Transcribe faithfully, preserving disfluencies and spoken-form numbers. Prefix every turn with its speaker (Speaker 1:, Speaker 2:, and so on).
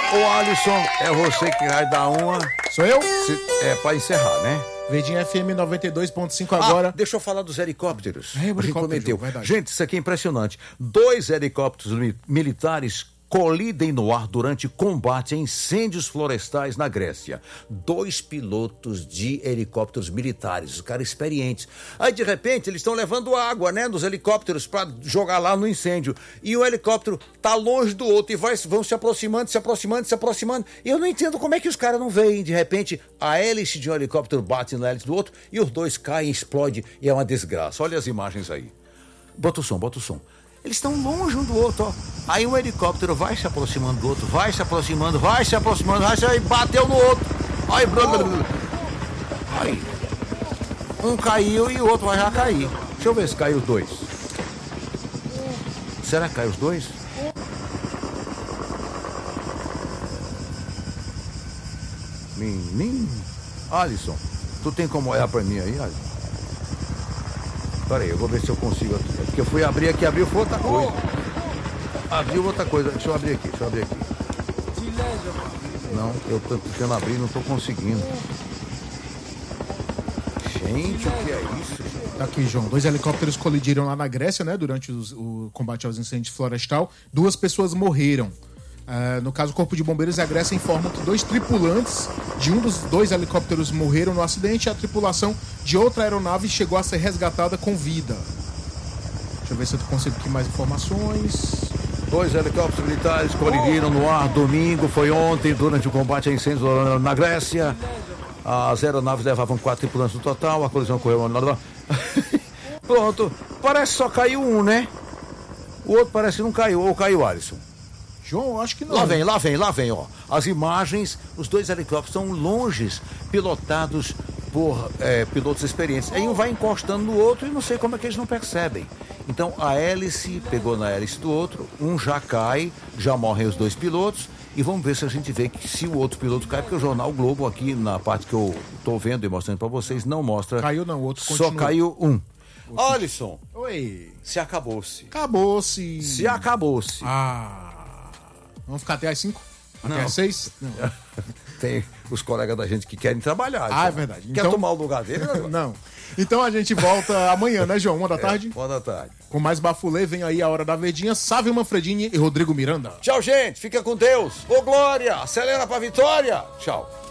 Speaker 1: Ô Alisson, é você que vai dar uma.
Speaker 2: Sou eu?
Speaker 1: Se, é pra encerrar, né?
Speaker 2: Verdinha F M noventa e dois ponto cinco agora.
Speaker 1: Ah, deixa eu falar dos helicópteros.
Speaker 2: É, o helicóptero,
Speaker 1: João,
Speaker 2: verdade.
Speaker 1: Gente, isso aqui é impressionante. Dois helicópteros mi- militares colidem no ar durante combate a incêndios florestais na Grécia. Dois pilotos de helicópteros militares, os caras experientes. Aí, de repente, eles estão levando água, né, dos helicópteros para jogar lá no incêndio. E o helicóptero tá longe do outro e vai, vão se aproximando, se aproximando, se aproximando. E eu não entendo como é que os caras não veem. De repente, a hélice de um helicóptero bate na hélice do outro e os dois caem, explodem e é uma desgraça. Olha as imagens aí. Bota o som, bota o som. Eles estão longe um do outro, ó. Aí um helicóptero vai se aproximando do outro, vai se aproximando, vai se aproximando, vai se... Aí bateu no outro. Aí, blá, blá, blá. Aí. Um caiu e o outro vai já cair. Deixa eu ver se caiu os dois. Será que caiu os dois? Menino. Alisson, tu tem como olhar pra mim aí, Alisson? Pera aí, eu vou ver se eu consigo aqui. É porque eu fui abrir aqui, abriu foi outra coisa. Abriu outra coisa. Deixa eu abrir aqui, deixa eu abrir aqui. Não, eu tô tentando abrir e não tô conseguindo. Gente, o que é isso?
Speaker 2: Tá aqui, João. Dois helicópteros colidiram lá na Grécia, né? Durante os, o combate aos incêndios florestal. Duas pessoas morreram. Uh, no caso, o Corpo de Bombeiros e a Grécia informam que dois tripulantes de um dos dois helicópteros morreram no acidente e a tripulação de outra aeronave chegou a ser resgatada com vida. Deixa eu ver se eu consigo aqui mais informações.
Speaker 1: Dois helicópteros militares colidiram no ar domingo, foi ontem, durante o combate a incêndios na Grécia. As aeronaves levavam quatro tripulantes no total, a colisão ocorreu... Pronto, parece que só caiu um, né? O outro parece que não caiu, ou caiu, Alisson?
Speaker 2: João, acho que não.
Speaker 1: Lá vem, lá vem, lá vem, ó. As imagens, os dois helicópteros estão longes, pilotados por é, pilotos experientes. Aí um vai encostando no outro e não sei como é que eles não percebem. Então a hélice pegou na hélice do outro, um já cai, já morrem os dois pilotos. E vamos ver se a gente vê que se o outro piloto cai, porque o jornal Globo aqui, na parte que eu tô vendo e mostrando para vocês, não mostra.
Speaker 2: Caiu não, o outro continua.
Speaker 1: Só caiu um. Alisson.
Speaker 2: Oi.
Speaker 1: Se acabou-se.
Speaker 2: Acabou-se.
Speaker 1: Se acabou-se.
Speaker 2: Ah. Vamos ficar até às cinco? Até
Speaker 1: Não.
Speaker 2: às seis? Não.
Speaker 1: Tem os colegas da gente que querem trabalhar.
Speaker 2: Ah, é verdade.
Speaker 1: Quer
Speaker 2: Então...
Speaker 1: tomar o lugar dele?
Speaker 2: Não. Então a gente volta amanhã, né, João? Uma da tarde?
Speaker 1: É, uma da tarde.
Speaker 2: Com mais bafulê, vem aí a Hora da Verdinha, Sávio Manfredini e Rodrigo Miranda.
Speaker 1: Tchau, gente. Fica com Deus. Ô, Glória. Acelera pra vitória. Tchau.